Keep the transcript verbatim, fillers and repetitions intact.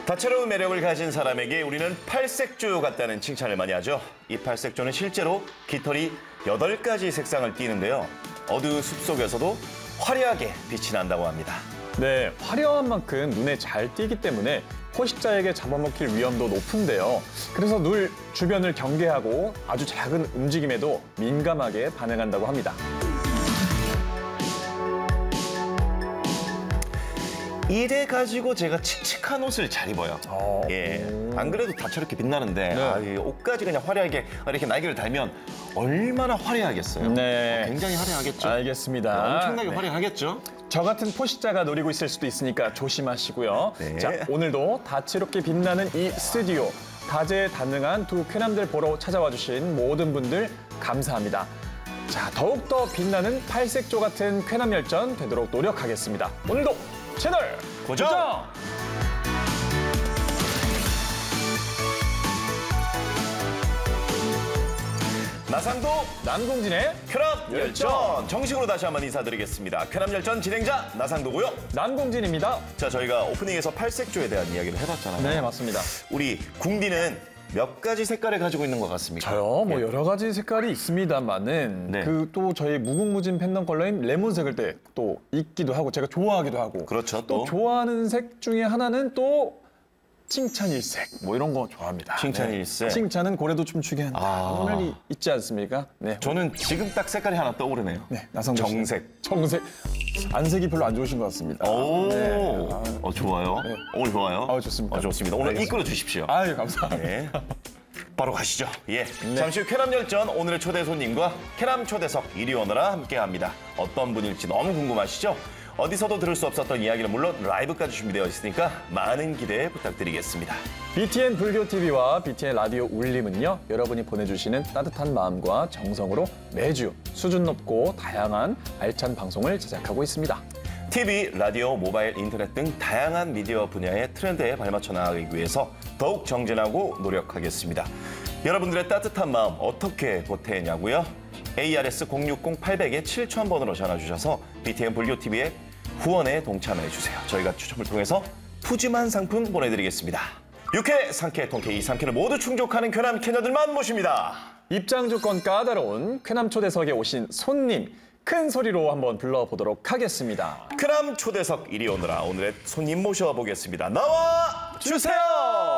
다채로운 매력을 가진 사람에게 우리는 팔색조 같다는 칭찬을 많이 하죠. 이 팔색조는 실제로 깃털이 여덟 가지 색상을 띠는데요. 어두운 숲속에서도 화려하게 빛이 난다고 합니다. 네, 화려한 만큼 눈에 잘 띄기 때문에 포식자에게 잡아먹힐 위험도 높은데요. 그래서 늘 주변을 경계하고 아주 작은 움직임에도 민감하게 반응한다고 합니다. 이래 가지고 제가 칙칙한 옷을 잘 입어요. 어, 예, 안 그래도 다채롭게 빛나는데 네. 아, 이 옷까지 그냥 화려하게 이렇게 날개를 달면 얼마나 화려하겠어요. 네. 어, 굉장히 화려하겠죠. 알겠습니다. 엄청나게 네. 화려하겠죠. 저 같은 포식자가 노리고 있을 수도 있으니까 조심하시고요. 네. 자, 오늘도 다채롭게 빛나는 이 스튜디오, 다재다능한 두 쾌남들 보러 찾아와 주신 모든 분들 감사합니다. 자, 더욱더 빛나는 팔색조 같은 쾌남 열전 되도록 노력하겠습니다. 오늘도 채널 고정! 고정! 나상도 남궁진의 쾌남 열전 열전! 정식으로 다시 한번 인사드리겠습니다. 쾌남 열전 진행자 나상도고요. 남궁진입니다. 자, 저희가 오프닝에서 팔색조에 대한 이야기를 해봤잖아요. 네, 맞습니다. 우리 궁디는 몇 가지 색깔을 가지고 있는 것 같습니까? 저요? 뭐 예. 여러 가지 색깔이 있습니다만은 네. 그 또 저희 무궁무진 팬덤 컬러인 레몬색을 때 또 있기도 하고 제가 좋아하기도 하고 그렇죠, 또 또. 좋아하는 색 중에 하나는 또 칭찬일색 뭐 이런 거 좋아합니다. 칭찬일색. 네. 칭찬은 고래도 춤추게 한다. 아. 그런 말이 있지 않습니까? 네. 저는 지금 딱 색깔이 하나 떠오르네요. 네, 나성도 씨. 정색. 정색. 안색이 별로 안 좋으신 것 같습니다. 오, 네. 아, 어, 좋아요. 네. 오늘 좋아요. 아, 좋습니다. 어, 좋습니다. 오늘 알겠습니다. 이끌어 주십시오. 아유, 감사합니다. 네. 바로 가시죠. 예. 잠시 후 쾌남 열전 오늘의 초대 손님과 쾌남 초대석 이리 오너라 함께합니다. 어떤 분일지 너무 궁금하시죠? 어디서도 들을 수 없었던 이야기는 물론 라이브까지 준비되어 있으니까 많은 기대 부탁드리겠습니다. 비티엔 불교티비와 비티엔 라디오 울림은요, 여러분이 보내주시는 따뜻한 마음과 정성으로 매주 수준 높고 다양한 알찬 방송을 제작하고 있습니다. 티비, 라디오, 모바일, 인터넷 등 다양한 미디어 분야의 트렌드에 발맞춰 나가기 위해서 더욱 정진하고 노력하겠습니다. 여러분들의 따뜻한 마음 어떻게 보태냐고요? 에이아르에스 공육공 팔공공 칠천 번으로 전화 주셔서 비티엔 불교티비의 후원에 동참해 주세요. 저희가 추첨을 통해서 푸짐한 상품 보내드리겠습니다. 육회, 상쾌, 통쾌 이 삼쾌를 모두 충족하는 쾌남 캐녀들만 모십니다. 입장 조건 까다로운 쾌남 초대석에 오신 손님, 큰 소리로 한번 불러보도록 하겠습니다. 쾌남 초대석 이리 오너라 오늘의 손님 모셔보겠습니다. 나와 주세요!